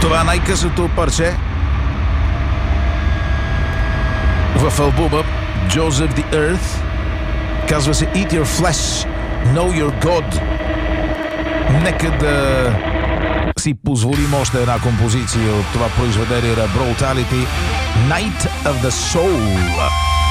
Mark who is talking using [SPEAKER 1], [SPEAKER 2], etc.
[SPEAKER 1] Това най-късото парче в албума Joseph the Earth. Казва се Eat Your Flesh, Know Your God. Нека да си позволим още една композиция от това произведение на Brutality, Night of the Soul.